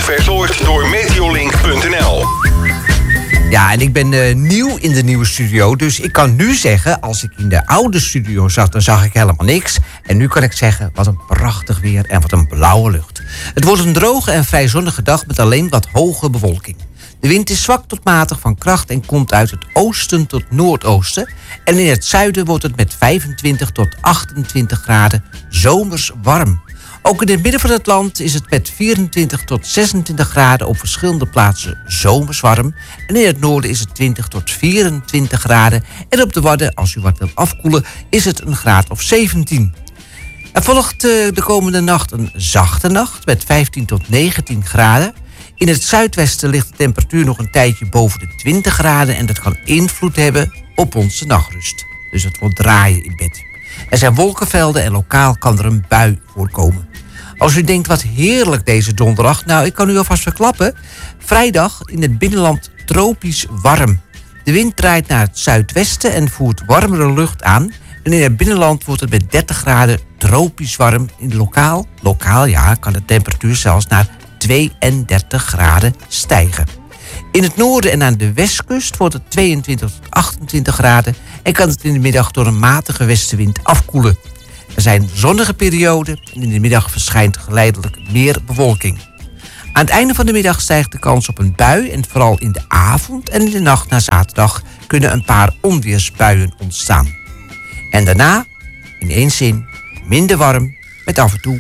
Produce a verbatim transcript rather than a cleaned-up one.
verzorgd door Meteolink punt n l. Ja, en ik ben uh, nieuw in de nieuwe studio, dus ik kan nu zeggen... als ik in de oude studio zat, dan zag ik helemaal niks. En nu kan ik zeggen, wat een prachtig weer en wat een blauwe lucht. Het wordt een droge en vrij zonnige dag met alleen wat hoge bewolking. De wind is zwak tot matig van kracht en komt uit het oosten tot noordoosten. En in het zuiden wordt het met vijfentwintig tot achtentwintig graden zomers warm. Ook in het midden van het land is het met vierentwintig tot zesentwintig graden op verschillende plaatsen zomers warm. En in het noorden is het twintig tot vierentwintig graden. En op de Wadden, als u wat wilt afkoelen, is het een graad of zeventien. Er volgt uh, de komende nacht een zachte nacht met vijftien tot negentien graden. In het zuidwesten ligt de temperatuur nog een tijdje boven de twintig graden... en dat kan invloed hebben op onze nachtrust. Dus het wordt draaien in bed. Er zijn wolkenvelden en lokaal kan er een bui voorkomen. Als u denkt, wat heerlijk deze donderdag... nou, ik kan u alvast verklappen. Vrijdag in het binnenland tropisch warm. De wind draait naar het zuidwesten en voert warmere lucht aan... en in het binnenland wordt het met dertig graden tropisch warm. In lokaal, lokaal ja, kan de temperatuur zelfs naar tweeëndertig graden stijgen. In het noorden en aan de westkust wordt het tweeëntwintig tot achtentwintig graden... en kan het in de middag door een matige westenwind afkoelen. Er zijn zonnige perioden en in de middag verschijnt geleidelijk meer bewolking. Aan het einde van de middag stijgt de kans op een bui... en vooral in de avond en in de nacht naar zaterdag... kunnen een paar onweersbuien ontstaan. En daarna, in één zin, minder warm met af en toe